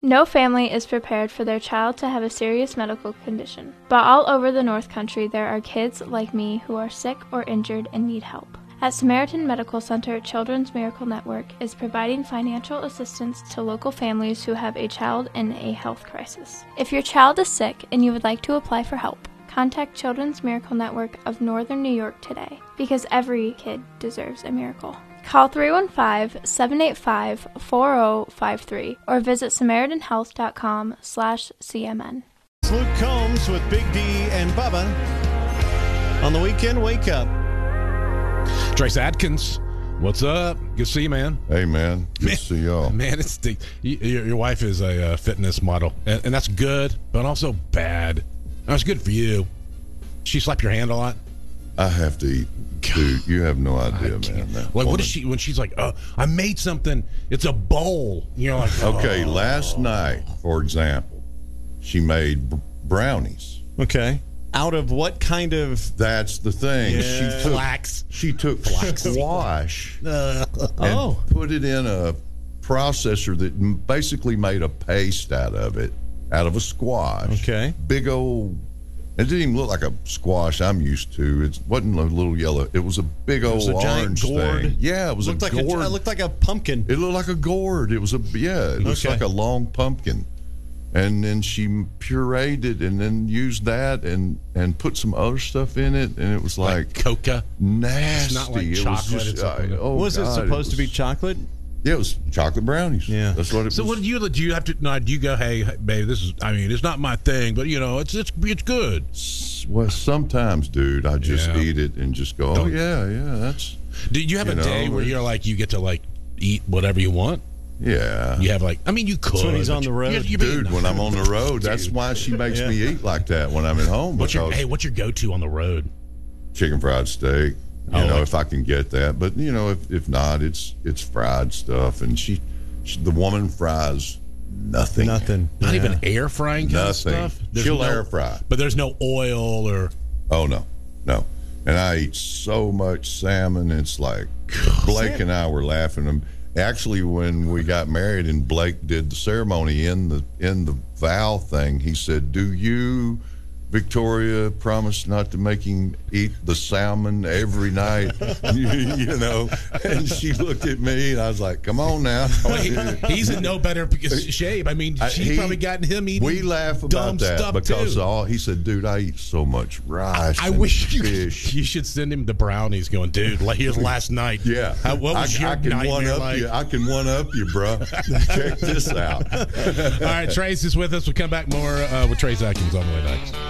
No family is prepared for their child to have a serious medical condition, but all over the North Country there are kids like me who are sick or injured and need help. At Samaritan Medical Center, Children's Miracle Network is providing financial assistance to local families who have a child in a health crisis. If your child is sick and you would like to apply for help, contact Children's Miracle Network of Northern New York today, because every kid deserves a miracle. Call 315-785-4053 or visit SamaritanHealth.com/CMN. Luke Combs with Big D and Bubba on the Weekend Wake Up. Trace Adkins, what's up? Good to see you, man. Hey, man. Good to see y'all. Man, your wife is a fitness model, and that's good, but also bad. That's good for you. She slap your hand a lot? I have to eat. Dude, you have no idea, man. Like, what is she, when she's like, I made something, it's a bowl. You're like, okay, last night, for example, she made brownies. Okay. Out of what kind of... That's the thing. Yeah. She took squash and put it in a processor that basically made a paste out of it, out of a squash. Okay. Big old... It didn't even look like a squash I'm used to. It wasn't a little yellow. It was a big old orange thing. Yeah, it was looked a gourd. It looked like a pumpkin. It looked like a gourd. It was it looks like a long pumpkin. And then she pureed it and then used that and put some other stuff in it. And it was like coca. Nasty. It's not like it chocolate. Was it supposed to be chocolate? Yeah, it was chocolate brownies. Yeah, that's what it was. So, what do you have to? No, do you go, hey, babe, this is? I mean, it's not my thing, but it's good. Well, sometimes, dude, I just eat it and just go, oh yeah, that's. Do you have a day where you're like you get to like eat whatever you want? Yeah. You have you could. That's when he's on the road, dude. When I'm on the road, that's why she makes me eat like that when I'm at home. What's your go-to on the road? Chicken fried steak. You know, if I can get that, but if not, it's fried stuff, and the woman fries nothing. Not even air frying kind of stuff. She'll air fry, but there's no oil or. Oh no. And I eat so much salmon. It's like Blake and I were laughing. Actually, when we got married and Blake did the ceremony in the vow thing, he said, "Do you, Victoria, promise not to make him eat the salmon every night?" And she looked at me, and I was like, "Come on now." He's in no better shape. I mean, she's probably gotten him eating. We laugh about that because he said, "Dude, I eat so much rice." I wish fish. You should send him the brownies. Going, dude, here's last night. Yeah, what was your nightmare like? I can one up you, bro. Check this out. All right, Trace is with us. We'll come back more with Trace Adkins on the way next.